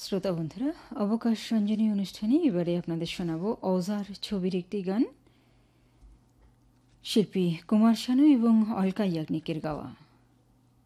শ্রোতা বন্ধুরা, অবকাশ রঞ্জনী অনুষ্ঠানে এবারে আপনাদের শোনাবো অওজার ছবির একটি গান, শিল্পী কুমার শানু এবং অলকা ইয়াগনিকের গাওয়া।